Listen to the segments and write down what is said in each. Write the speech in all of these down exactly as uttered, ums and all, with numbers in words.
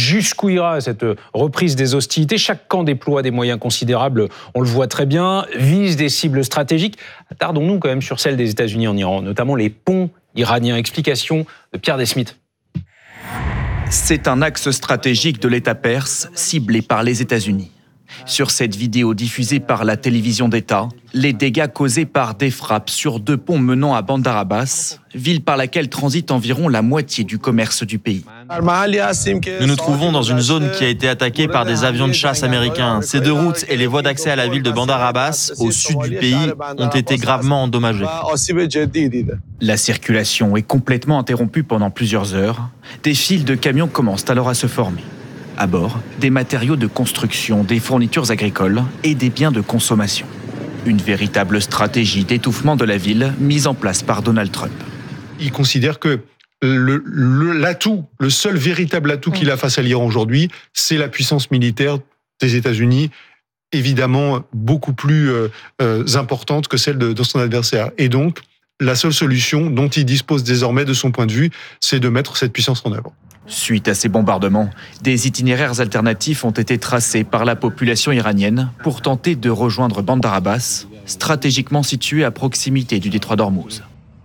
jusqu'où ira cette reprise des hostilités. Chaque camp déploie des moyens considérables, on le voit très bien, vise des cibles stratégiques. Attardons-nous quand même sur celle des États-Unis en Iran, notamment les ponts iraniens. Explication de Pierre Desmith. C'est un axe stratégique de l'État perse, ciblé par les États-Unis. Sur cette vidéo diffusée par la télévision d'État, les dégâts causés par des frappes sur deux ponts menant à Bandar Abbas, ville par laquelle transite environ la moitié du commerce du pays. Nous nous trouvons dans une zone qui a été attaquée par des avions de chasse américains. Ces deux routes et les voies d'accès à la ville de Bandar Abbas, au sud du pays, ont été gravement endommagées. La circulation est complètement interrompue pendant plusieurs heures. Des files de camions commencent alors à se former. À bord, des matériaux de construction, des fournitures agricoles et des biens de consommation. Une véritable stratégie d'étouffement de la ville mise en place par Donald Trump. Il considère que le, le, l'atout, le seul véritable atout qu'il a face à l'Iran aujourd'hui, c'est la puissance militaire des États-Unis, évidemment beaucoup plus euh, euh, importante que celle de, de son adversaire. Et donc, la seule solution dont il dispose désormais de son point de vue, c'est de mettre cette puissance en œuvre. Suite à ces bombardements, des itinéraires alternatifs ont été tracés par la population iranienne pour tenter de rejoindre Bandar Abbas, stratégiquement situé à proximité du détroit d'Ormuz.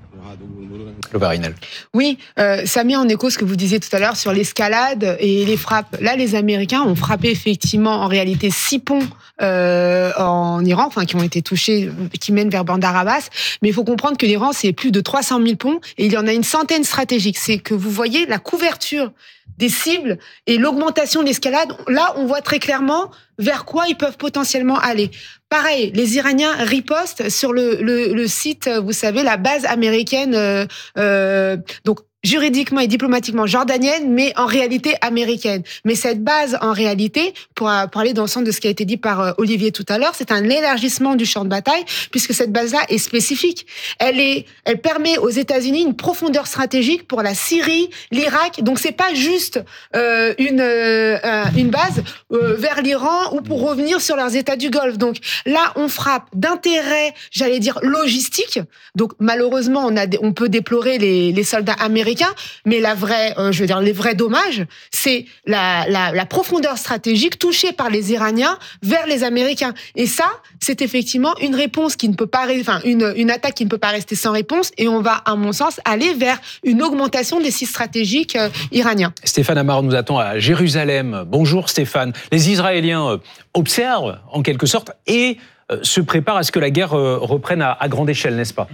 Oui, euh, ça met en écho ce que vous disiez tout à l'heure sur l'escalade et les frappes. Là, les Américains ont frappé effectivement en réalité six ponts euh, en Iran, enfin qui ont été touchés, qui mènent vers Bandar Abbas. Mais il faut comprendre que l'Iran, c'est plus de trois cent mille ponts et il y en a une centaine stratégiques. C'est que vous voyez la couverture des cibles et l'augmentation de l'escalade. Là, on voit très clairement vers quoi ils peuvent potentiellement aller. Pareil, les Iraniens ripostent sur le, le, le site, vous savez, la base américaine, euh, euh, donc juridiquement et diplomatiquement jordanienne, mais en réalité américaine. Mais cette base, en réalité, pour, pour aller dans le sens de ce qui a été dit par euh, Olivier tout à l'heure, c'est un élargissement du champ de bataille, puisque cette base-là est spécifique. Elle est, elle permet aux États-Unis une profondeur stratégique pour la Syrie, l'Irak. Donc c'est pas juste euh, une euh, une base euh, vers l'Iran ou pour revenir sur leurs États du Golfe. Donc là, on frappe d'intérêt, j'allais dire logistique. Donc malheureusement, on a, on peut déplorer les, les soldats américains. Mais la vraie, euh, je veux dire, les vrais dommages, c'est la, la, la profondeur stratégique touchée par les Iraniens vers les Américains. Et ça, c'est effectivement une réponse qui ne peut pas, enfin, une, une attaque qui ne peut pas rester sans réponse. Et on va, à mon sens, aller vers une augmentation des sites stratégiques euh, iraniens. Stéphane Amar nous attend à Jérusalem. Bonjour Stéphane. Les Israéliens observent, en quelque sorte, et euh, se préparent à ce que la guerre euh, reprenne à, à grande échelle, n'est-ce pas ?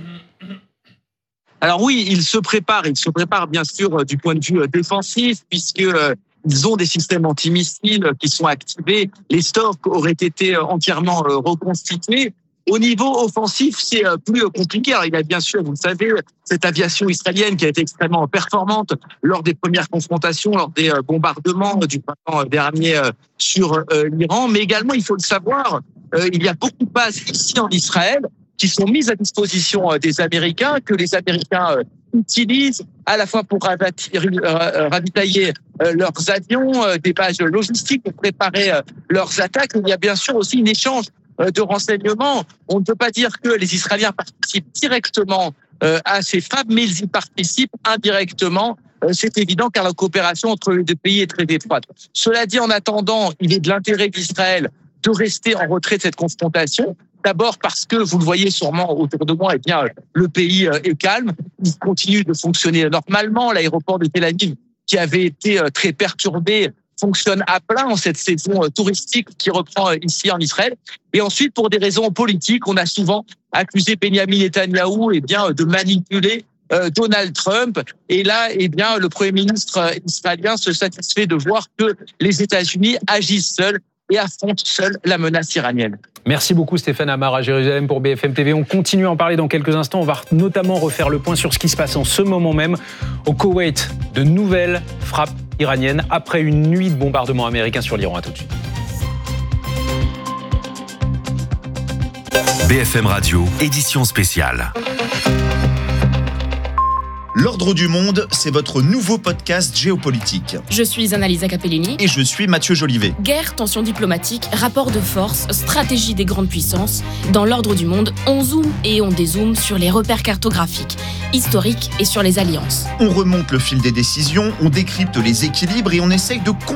Alors oui, ils se préparent, ils se préparent bien sûr du point de vue défensif, puisque euh, ils ont des systèmes antimissiles qui sont activés. Les stocks auraient été entièrement euh, reconstitués. Au niveau offensif, c'est euh, plus compliqué. Alors, il y a bien sûr, vous le savez, cette aviation israélienne qui a été extrêmement performante lors des premières confrontations, lors des euh, bombardements du printemps dernier euh, sur euh, l'Iran. Mais également, il faut le savoir, euh, il y a beaucoup de bases ici en Israël qui sont mises à disposition des Américains, que les Américains utilisent à la fois pour ravitailler leurs avions, des bases logistiques pour préparer leurs attaques. Il y a bien sûr aussi un échange de renseignements. On ne peut pas dire que les Israéliens participent directement à ces frappes, mais ils y participent indirectement. C'est évident car la coopération entre les deux pays est très étroite. Cela dit, en attendant, il est de l'intérêt d'Israël de rester en retrait de cette confrontation. D'abord parce que, vous le voyez sûrement autour de moi, eh bien, le pays est calme. Il continue de fonctionner normalement. L'aéroport de Tel Aviv, qui avait été très perturbé, fonctionne à plein en cette saison touristique qui reprend ici en Israël. Et ensuite, pour des raisons politiques, on a souvent accusé Benyamin Netanyahou eh bien, de manipuler euh, Donald Trump. Et là, eh bien, le Premier ministre israélien se satisfait de voir que les États-Unis agissent seuls et affrontent seuls la menace iranienne. Merci beaucoup Stéphane Amar à Jérusalem pour B F M T V. On continue à en parler dans quelques instants. On va notamment refaire le point sur ce qui se passe en ce moment même au Koweït. De nouvelles frappes iraniennes après une nuit de bombardements américains sur l'Iran. À tout de suite. B F M Radio, édition spéciale. L'Ordre du Monde, c'est votre nouveau podcast géopolitique. Je suis Annalisa Capellini. Et je suis Mathieu Jolivet. Guerre, tensions diplomatiques, rapports de force, stratégie des grandes puissances. Dans l'Ordre du Monde, on zoome et on dézoome sur les repères cartographiques, historiques et sur les alliances. On remonte le fil des décisions, on décrypte les équilibres et on essaye de